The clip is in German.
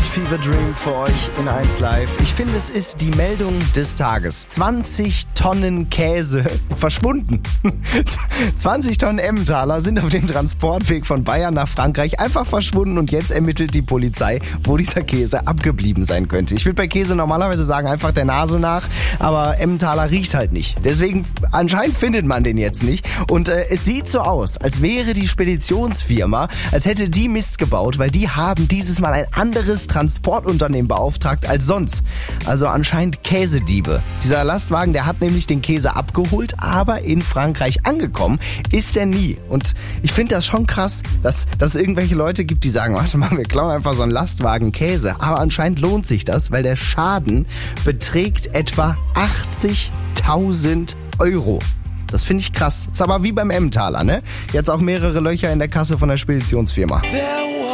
Fever Dream für euch in 1 Live. Ich finde, es ist die Meldung des Tages. 20 Tonnen Käse verschwunden. 20 Tonnen Emmentaler sind auf dem Transportweg von Bayern nach Frankreich einfach verschwunden und jetzt ermittelt die Polizei, wo dieser Käse abgeblieben sein könnte. Ich würde bei Käse normalerweise sagen, einfach der Nase nach, aber Emmentaler riecht halt nicht. Deswegen, anscheinend findet man den jetzt nicht. Und es sieht so aus, als wäre die Speditionsfirma, als hätte die Mist gebaut, weil die haben dieses Mal ein anderes Transportunternehmen beauftragt als sonst. Also anscheinend Käsediebe. Dieser Lastwagen, der hat nämlich den Käse abgeholt, aber in Frankreich angekommen ist er nie. Und ich finde das schon krass, dass es irgendwelche Leute gibt, die sagen, warte mal, wir klauen einfach so einen Lastwagen Käse. Aber anscheinend lohnt sich das, weil der Schaden beträgt etwa 80.000 Euro. Das finde ich krass. Ist aber wie beim Emmentaler, ne? Jetzt auch mehrere Löcher in der Kasse von der Speditionsfirma.